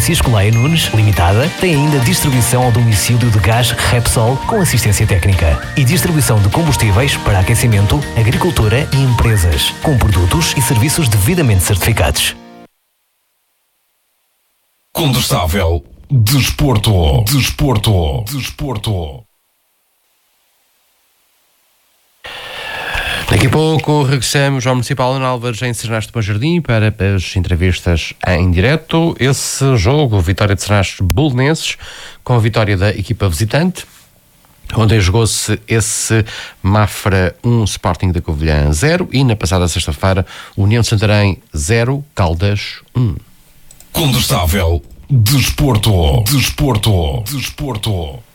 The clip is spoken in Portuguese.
Francisco Leia Nunes, Limitada, tem ainda distribuição ao domicílio de gás Repsol com assistência técnica e distribuição de combustíveis para aquecimento, agricultura e empresas, com produtos e serviços devidamente certificados. Condestável Desporto. Daqui a pouco regressamos ao Municipal Ana Álvares em Sernastre do Bom Jardim para as entrevistas em direto. Esse jogo, Vitória de Sernastre Belenenses, com a vitória da equipa visitante. Ontem jogou-se esse Mafra 1, Sporting da Covilhã 0 e na passada sexta-feira União de Santarém 0, Caldas 1. Condestável Desporto.